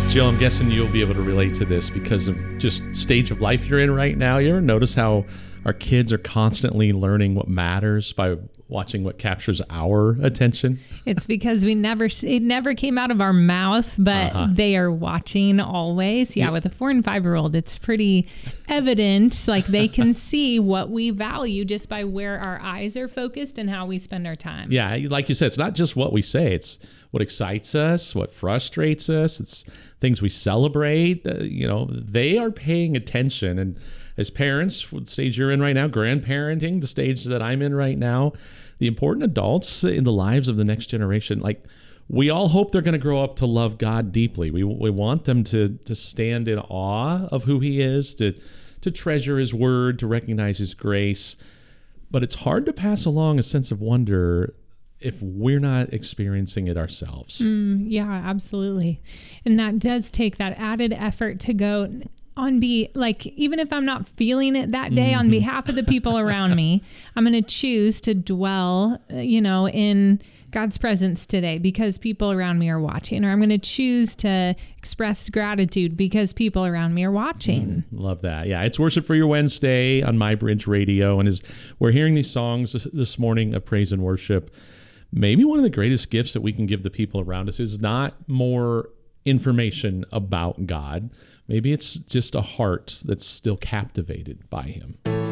Jill, I'm guessing you'll be able to relate to this because of just stage of life you're in right now. You ever notice how our kids are constantly learning what matters by watching what captures our attention? It's because it never came out of our mouth, but they are watching always. Yeah, with a 4 and 5-year-old, it's pretty evident. Like they can see what we value just by where our eyes are focused and how we spend our time. Yeah, like you said, it's not just what we say. It's what excites us, what frustrates us. It's things we celebrate. They are paying attention. And as parents, the stage you're in right now, grandparenting, the stage that I'm in right now, the important adults in the lives of the next generation, like we all hope they're going to grow up to love God deeply. We want them to stand in awe of who he is, to treasure his word, to recognize his grace. But it's hard to pass along a sense of wonder if we're not experiencing it ourselves. Yeah, absolutely. And that does take that added effort to go even if I'm not feeling it that day, on behalf of the people around me, I'm going to choose to dwell, in God's presence today because people around me are watching, or I'm going to choose to express gratitude because people around me are watching. Love that. Yeah, it's Worship for Your Wednesday on My Bridge Radio. And as we're hearing these songs this morning of praise and worship, maybe one of the greatest gifts that we can give the people around us is not more information about God. Maybe it's just a heart that's still captivated by him.